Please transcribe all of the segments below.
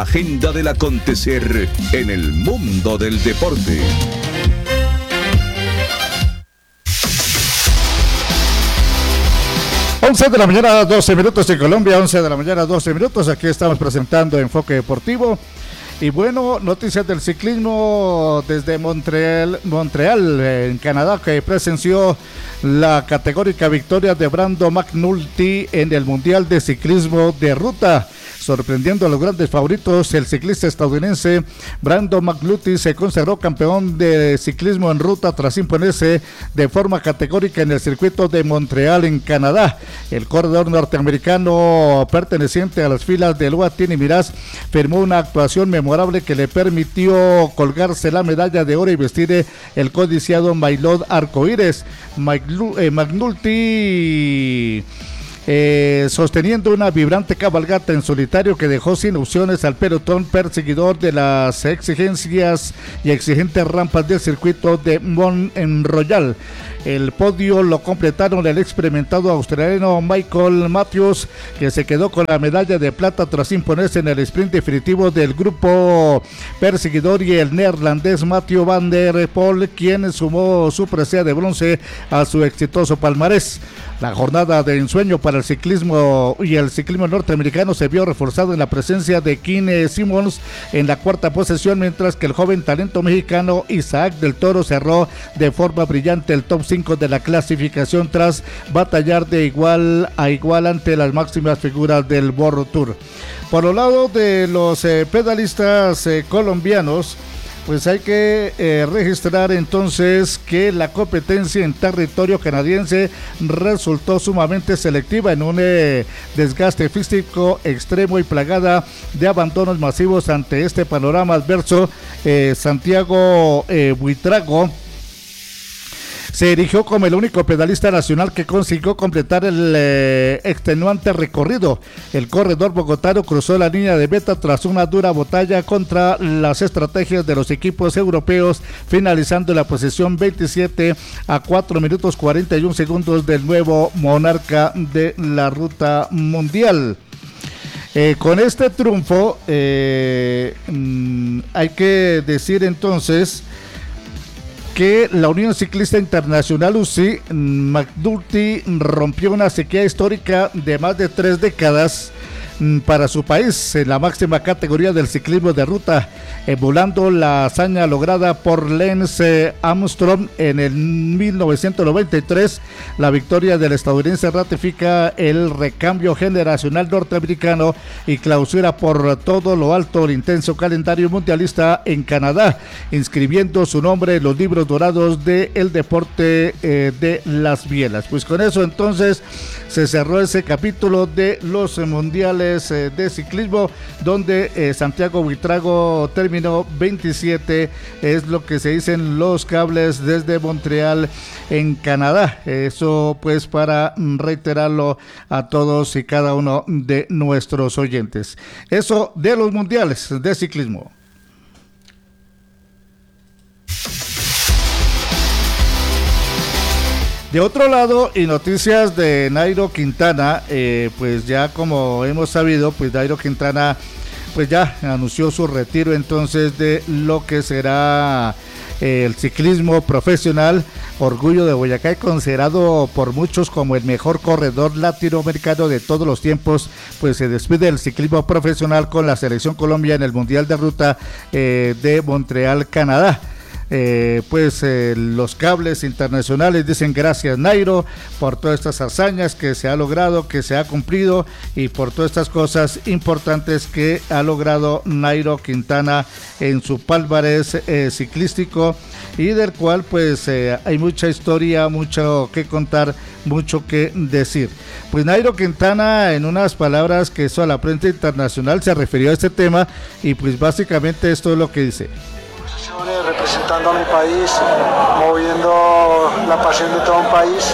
Agenda del acontecer en el mundo del deporte. Once de la mañana, 12 minutos en Colombia, 11 de la mañana, 12 minutos. Aquí estamos presentando Enfoque Deportivo. Y bueno, noticias del ciclismo desde Montreal, en Canadá, que presenció la categórica victoria de Brandon McNulty en el Mundial de Ciclismo de Ruta. Sorprendiendo a los grandes favoritos, el ciclista estadounidense Brandon McNulty se consagró campeón de ciclismo en ruta tras imponerse de forma categórica en el circuito de Montreal en Canadá. El corredor norteamericano perteneciente a las filas del UAE Miraz firmó una actuación memorable que le permitió colgarse la medalla de oro y vestir el codiciado maillot arcoíris. McNulty sosteniendo una vibrante cabalgata en solitario que dejó sin opciones al pelotón perseguidor de las exigencias y exigentes rampas del circuito de Mont-Royal. El podio lo completaron el experimentado australiano Michael Matthews, que se quedó con la medalla de plata tras imponerse en el sprint definitivo del grupo perseguidor, y el neerlandés Mathieu van der Poel, quien sumó su presea de bronce a su exitoso palmarés. La jornada de ensueño para el ciclismo y el ciclismo norteamericano se vio reforzado en la presencia de Quinn Simmons en la cuarta posición, mientras que el joven talento mexicano Isaac del Toro cerró de forma brillante el top 5 de la clasificación tras batallar de igual a igual ante las máximas figuras del World Tour. Por el lado de los pedalistas colombianos, pues hay que registrar entonces que la competencia en territorio canadiense resultó sumamente selectiva en un desgaste físico extremo y plagada de abandonos masivos. Ante este panorama adverso, Santiago Buitrago se erigió como el único pedalista nacional que consiguió completar el extenuante recorrido. El corredor bogotano cruzó la línea de meta tras una dura batalla contra las estrategias de los equipos europeos, finalizando la posición 27 a 4 minutos 41 segundos del nuevo monarca de la ruta mundial. Con este triunfo, hay que decir entonces que la Unión Ciclista Internacional UCI, McNulty rompió una sequía histórica de más de 3 décadas para su país en la máxima categoría del ciclismo de ruta, emulando la hazaña lograda por Lance Armstrong en el 1993. La victoria del estadounidense ratifica el recambio generacional norteamericano y clausura por todo lo alto el intenso calendario mundialista en Canadá, inscribiendo su nombre en los libros dorados del deporte de las bielas. Pues con eso entonces se cerró ese capítulo de los mundiales de ciclismo, donde Santiago Buitrago terminó 27, es lo que se dicen los cables desde Montreal en Canadá. Eso pues para reiterarlo a todos y cada uno de nuestros oyentes. Eso de los mundiales de ciclismo. De otro lado, y noticias de Nairo Quintana, pues ya como hemos sabido, pues Nairo Quintana pues ya anunció su retiro entonces de lo que será el ciclismo profesional. Orgullo de Boyacá y considerado por muchos como el mejor corredor latinoamericano de todos los tiempos, pues se despide del ciclismo profesional con la selección Colombia en el Mundial de Ruta de Montreal, Canadá. Los cables internacionales dicen gracias Nairo por todas estas hazañas que se ha logrado, que se ha cumplido, y por todas estas cosas importantes que ha logrado Nairo Quintana en su palmarés ciclístico, y del cual pues hay mucha historia, mucho que contar, mucho que decir. Pues Nairo Quintana, en unas palabras que hizo a la prensa internacional, se refirió a este tema, y pues básicamente esto es lo que dice. Representando a mi país, moviendo la pasión de todo un país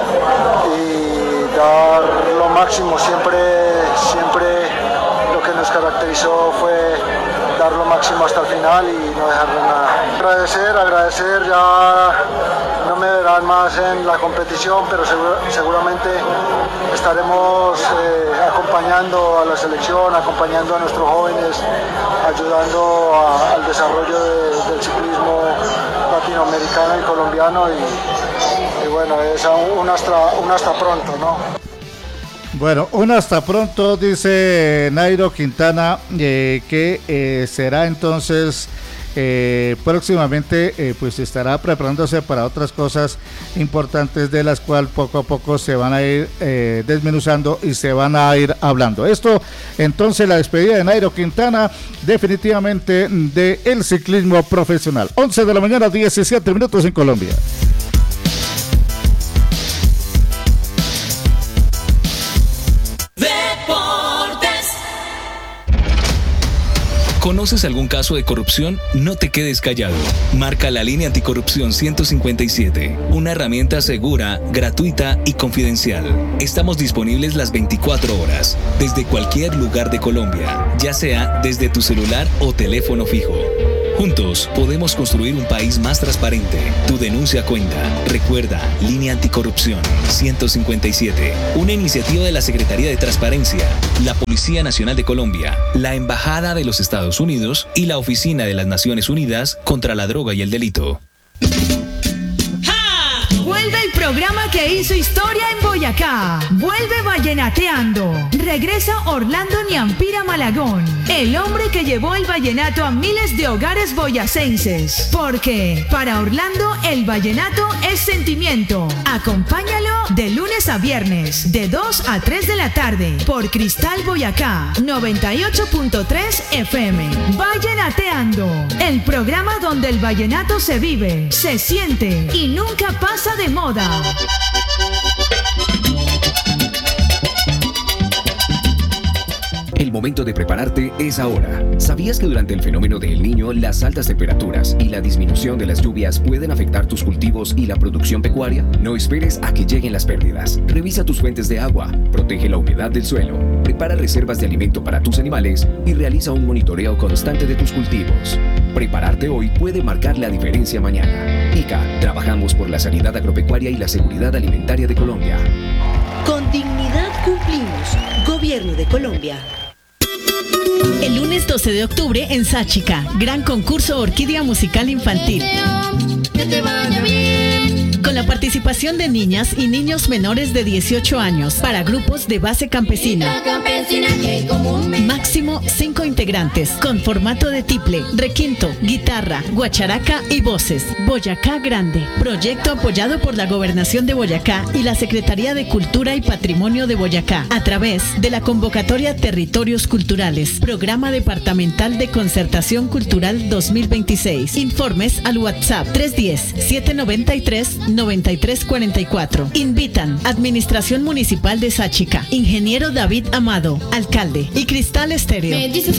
y dar lo máximo. Siempre lo que nos caracterizó fue dar lo máximo hasta el final y no dejarlo nada. Agradecer, ya no me verán más en la competición, pero seguramente estaremos acompañando a la selección, acompañando a nuestros jóvenes, ayudando al desarrollo del ciclismo latinoamericano y colombiano y bueno, es un hasta pronto, ¿no? Bueno, un hasta pronto, dice Nairo Quintana, que será entonces próximamente, pues estará preparándose para otras cosas importantes de las cuales poco a poco se van a ir desmenuzando y se van a ir hablando. Esto, entonces, la despedida de Nairo Quintana, definitivamente del ciclismo profesional. 11 de la mañana, 17 minutos en Colombia. ¿Conoces algún caso de corrupción? No te quedes callado. Marca la línea anticorrupción 157, una herramienta segura, gratuita y confidencial. Estamos disponibles las 24 horas, desde cualquier lugar de Colombia, ya sea desde tu celular o teléfono fijo. Juntos podemos construir un país más transparente. Tu denuncia cuenta. Recuerda, Línea Anticorrupción 157, una iniciativa de la Secretaría de Transparencia, la Policía Nacional de Colombia, la Embajada de los Estados Unidos y la Oficina de las Naciones Unidas contra la Droga y el Delito. Vuelve el programa que hizo historia en Boyacá. Vuelve Vallenateando. Regresa Orlando Niampira Malagón, el hombre que llevó el vallenato a miles de hogares boyacenses. Porque para Orlando el vallenato es sentimiento. Acompáñalo de lunes a viernes, de 2 a 3 de la tarde, por Cristal Boyacá 98.3 FM. Vallenateando, el programa donde el vallenato se vive, se siente y nunca pasa de moda. El momento de prepararte es ahora. ¿Sabías que durante el fenómeno de El Niño, las altas temperaturas y la disminución de las lluvias pueden afectar tus cultivos y la producción pecuaria? No esperes a que lleguen las pérdidas. Revisa tus fuentes de agua, protege la humedad del suelo, prepara reservas de alimento para tus animales y realiza un monitoreo constante de tus cultivos. Prepararte hoy puede marcar la diferencia mañana. ICA, trabajamos por la sanidad agropecuaria y la seguridad alimentaria de Colombia. Con dignidad cumplimos. Gobierno de Colombia. El lunes 12 de octubre en Sáchica, gran concurso Orquídea Musical Infantil. Que te vaya bien. Con la participación de niñas y niños menores de 18 años para grupos de base campesina. Máximo 5 integrantes, con formato de tiple, requinto, guitarra, guacharaca y voces. Boyacá Grande, proyecto apoyado por la Gobernación de Boyacá y la Secretaría de Cultura y Patrimonio de Boyacá, a través de la convocatoria Territorios Culturales, Programa Departamental de Concertación Cultural 2026. Informes al WhatsApp 310-793-9344. Invitan Administración Municipal de Sáchica, Ingeniero David Amado, Alcalde, y Cristal Estéreo.